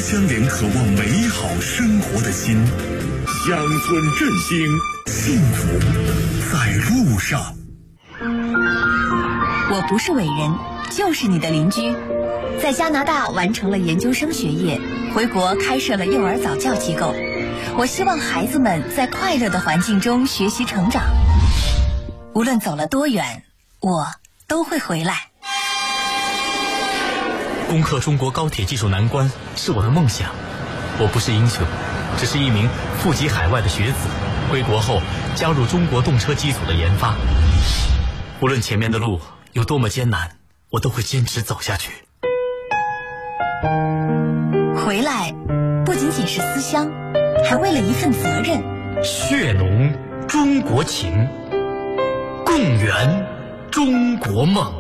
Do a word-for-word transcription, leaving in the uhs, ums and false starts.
相连渴望美好生活的心。乡村振兴，幸福在路上。 我不是伟人，就是你的邻居。在加拿大完成了研究生学业，回国开设了幼儿早教机构。我希望孩子们在快乐的环境中学习成长。无论走了多远，我都会回来。 攻克中国高铁技术难关是我的梦想。我不是英雄，只是一名富籍海外的学子，归国后加入中国动车机组的研发。无论前面的路有多么艰难，我都会坚持走下去。 回来不仅仅是思乡，还为了一份责任。 血浓中国情，共圆中国梦。